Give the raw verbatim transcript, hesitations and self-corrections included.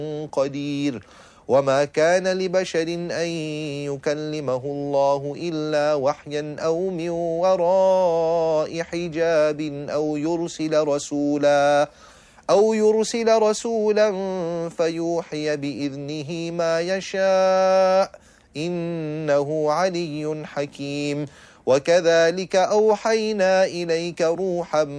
قدير. وما كان لبشر أن يكلمه الله إلا وحيا أو من وراء حجاب أو يرسل رسولا أو يرسل رسولا فيوحي بإذنه ما يشاء إنه علي حكيم. وكذلك أوحينا إليك روحا